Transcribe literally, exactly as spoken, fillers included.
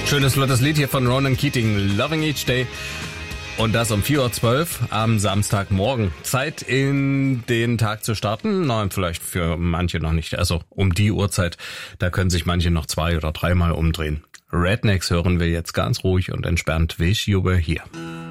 Schönes, flottes Lied hier von Ronan Keating, Loving Each Day. Und das um vier Uhr zwölf am Samstagmorgen. Zeit, in den Tag zu starten. Nein, vielleicht für manche noch nicht. Also um die Uhrzeit, da können sich manche noch zwei oder dreimal umdrehen. Rednecks hören wir jetzt ganz ruhig und entspannt. Wish You Were Here.